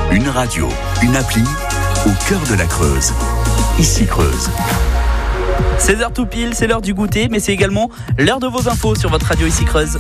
Une radio, une appli, au cœur de la Creuse. Ici Creuse. 16h tout pile, c'est l'heure du goûter, mais c'est également l'heure de vos infos sur votre radio Ici Creuse.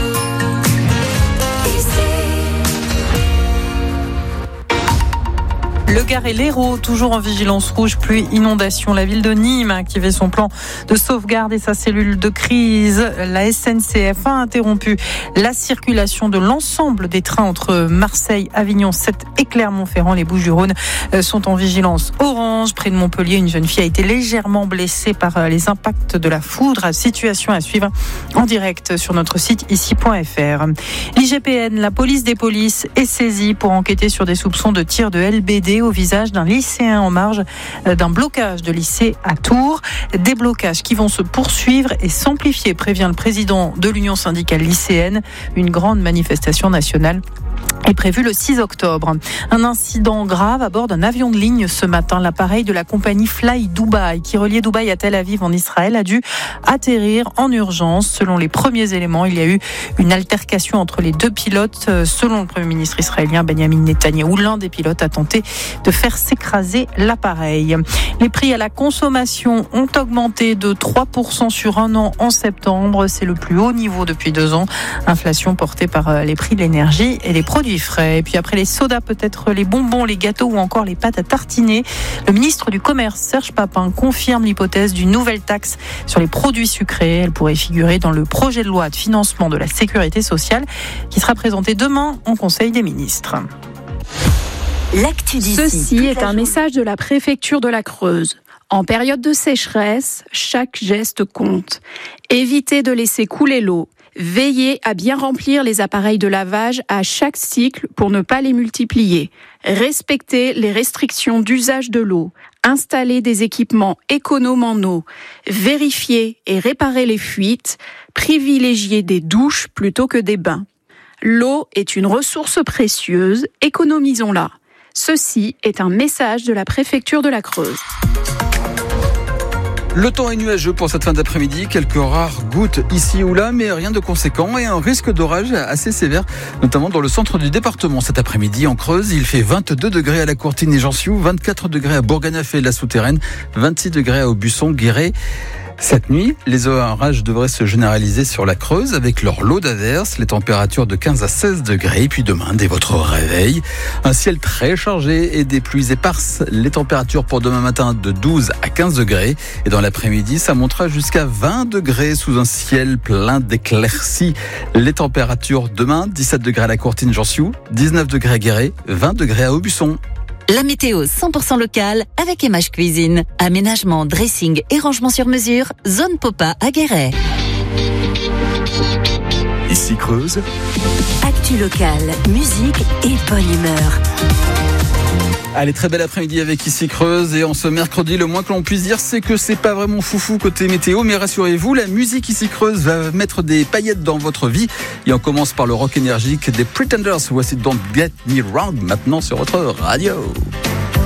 Le Gard et l'Hérault, toujours en vigilance rouge, pluie, inondation. La ville de Nîmes a activé son plan de sauvegarde et sa cellule de crise. La SNCF a interrompu la circulation de l'ensemble des trains entre Marseille, Avignon 7 et Clermont-Ferrand. Les Bouches-du-Rhône sont en vigilance orange. Près de Montpellier, une jeune fille a été légèrement blessée par les impacts de la foudre. Situation à suivre en direct sur notre site ici.fr. L'IGPN, la police des polices, est saisie pour enquêter sur des soupçons de tir de LBD au visage d'un lycéen en marge d'un blocage de lycée à Tours. Des blocages qui vont se poursuivre et s'amplifier, prévient le président de l'Union syndicale lycéenne. Une grande manifestation nationale est prévu le 6 octobre. Un incident grave à bord d'un avion de ligne ce matin. L'appareil de la compagnie Fly Dubai, qui reliait Dubaï à Tel Aviv en Israël, a dû atterrir en urgence. Selon les premiers éléments, il y a eu une altercation entre les deux pilotes. Selon le Premier ministre israélien Benjamin Netanyahou, l'un des pilotes a tenté de faire s'écraser l'appareil. Les prix à la consommation ont augmenté de 3% sur un an en septembre. C'est le plus haut niveau depuis 2 ans. Inflation portée par les prix de l'énergie et les produits frais. Et puis après les sodas, peut-être les bonbons, les gâteaux ou encore les pâtes à tartiner. Le ministre du Commerce, Serge Papin, confirme l'hypothèse d'une nouvelle taxe sur les produits sucrés. Elle pourrait figurer dans le projet de loi de financement de la sécurité sociale qui sera présenté demain en Conseil des ministres. Ceci est un message de la préfecture de la Creuse. En période de sécheresse, chaque geste compte. Évitez de laisser couler l'eau. Veillez à bien remplir les appareils de lavage à chaque cycle pour ne pas les multiplier. Respectez les restrictions d'usage de l'eau. Installez des équipements économes en eau. Vérifiez et réparez les fuites. Privilégiez des douches plutôt que des bains. L'eau est une ressource précieuse, économisons-la. Ceci est un message de la préfecture de la Creuse. Le temps est nuageux pour cette fin d'après-midi, quelques rares gouttes ici ou là, mais rien de conséquent et un risque d'orage assez sévère, notamment dans le centre du département. Cet après-midi en Creuse, il fait 22 degrés à la Courtine et Jansiou, 24 degrés à Bourg-en-Afay et la Souterraine, 26 degrés à Aubusson, Guéret. Cette nuit, les orages devraient se généraliser sur la Creuse avec leur lot d'averses, les températures de 15 à 16 degrés. Et puis demain, dès votre réveil, un ciel très chargé et des pluies éparses. Les températures pour demain matin de 12 à 15 degrés. Et dans l'après-midi, ça montera jusqu'à 20 degrés sous un ciel plein d'éclaircies. Les températures demain, 17 degrés à la Courtine Jansiou, 19 degrés à Guéret, 20 degrés à Aubusson. La météo 100% locale avec Emage Cuisine. Aménagement, dressing et rangement sur mesure. Zone Popa à Guéret. Ici Creuse. Actu locale, musique et bonne humeur. Allez, très bel après-midi avec Ici Creuse et en ce mercredi, le moins que l'on puisse dire, c'est que c'est pas vraiment foufou côté météo, mais rassurez-vous, la musique Ici Creuse va mettre des paillettes dans votre vie et on commence par le rock énergique des Pretenders. Voici Don't Get Me Wrong maintenant sur votre radio.